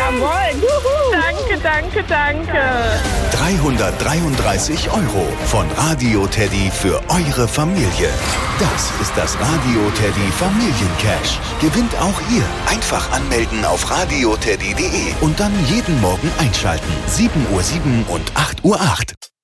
Jawohl. Juhu. Danke, danke. 333 € von Radio Teddy für eure Familie. Das ist das Radio Teddy Familiencash. Gewinnt auch ihr. Einfach anmelden auf radioteddy.de und dann jeden Morgen einschalten. 7:07 und 8:08 Uhr.